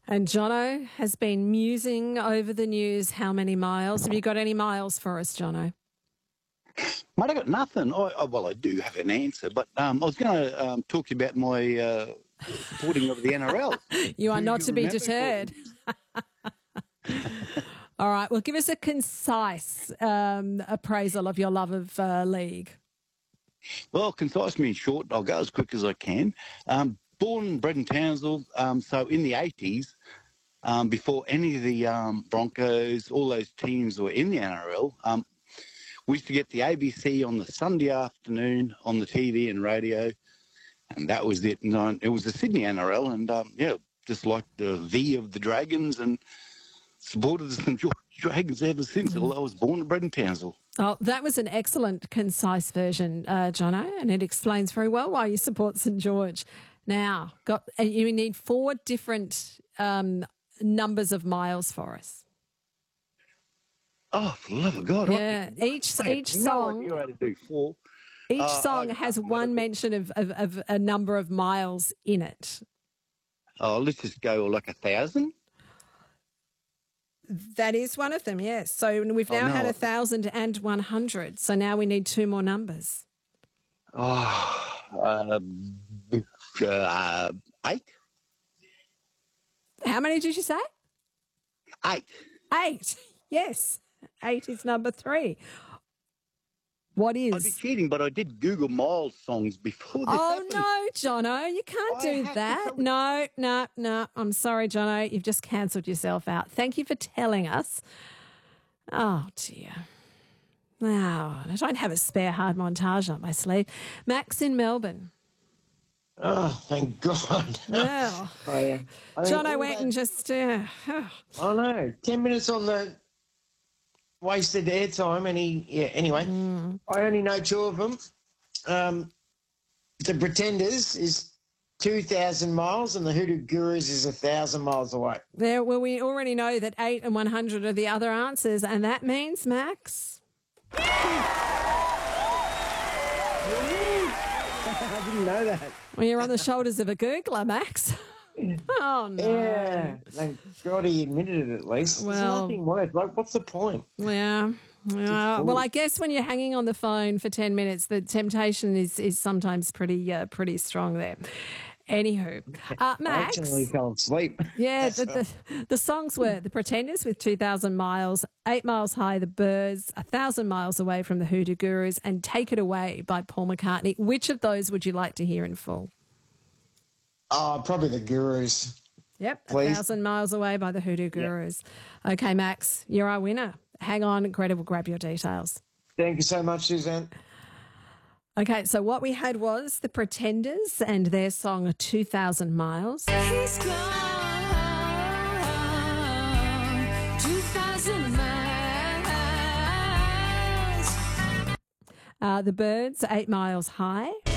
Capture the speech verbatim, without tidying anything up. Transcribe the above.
And Jono has been musing over the news. How many miles? Have you got any miles for us, Jono? Mate, I got nothing. I, I, well, I do have an answer, but um, I was going to um, talk to you about my uh, supporting of the N R L. You are Do not you to be remember? deterred. All right. Well, give us a concise um, appraisal of your love of uh, league. Well, concise means short. I'll go as quick as I can. Um, born and bred in Townsville, um, so in the eighties, um, before any of the um, Broncos, all those teams were in the N R L, um, we used to get the A B C on the Sunday afternoon on the T V and radio, and that was it. And it was the Sydney N R L, and um, yeah, just like the V of the Dragons, and supported the Saint George Dragons ever since. Mm. I was born and bred in Townsville. Oh, that was an excellent, concise version, uh, Jono, and it explains very well why you support Saint George. Now, got you need four different um, numbers of miles for us. Oh, for the love of God! Yeah, I, each I each no song. idea how to do four. Each uh, song I, has I, one I, mention of, of, of a number of miles in it. Oh, let's just go like a thousand. That is one of them, yes. So we've now oh, no. had a thousand and one hundred. So now we need two more numbers. Oh, uh, uh, eight. How many did you say? Eight. Eight. Yes. Eight is number three. What is? I'd be cheating, but I did Google Miles songs before this Oh, happened. no, Jono, you can't I do have that. to- No, no, no. I'm sorry, Jono. You've just cancelled yourself out. Thank you for telling us. Oh, dear. Now, I don't have a spare hard montage up my sleeve. Max in Melbourne. Oh, thank God. Well, oh, yeah. I mean, Jono all went that- and just... Uh, I know. Ten minutes on the wasted airtime, and he... Yeah, anyway. Mm. I only know two of them. Um, the Pretenders is two thousand miles, and the Hoodoo Gurus is one thousand miles away. There, well, we already know that eight and one hundred are the other answers, and that means, Max... I didn't know that. Well, you're on the shoulders of a Googler, Max. Oh, no. Yeah. Thank God he admitted it at least. Well- There's nothing worse. Like, what's the point? Yeah. Yeah. Well, I guess when you're hanging on the phone for ten minutes, the temptation is is sometimes pretty uh, pretty strong there. Anywho, uh, Max. I actually fell asleep. Yeah, the, the, the songs were The Pretenders with two thousand miles, Eight Miles High, The Birds, one thousand Miles Away from the Hoodoo Gurus, and Take It Away by Paul McCartney. Which of those would you like to hear in full? Oh, probably the Gurus. Yep, Please. A Thousand Miles Away by the Hoodoo Gurus. Yep. Okay, Max, you're our winner. Hang on, Greta will grab your details. Thank you so much, Suzanne. Okay, so what we had was The Pretenders and their song two thousand miles. He's gone two thousand miles. Uh, the Birds, Eight Miles High.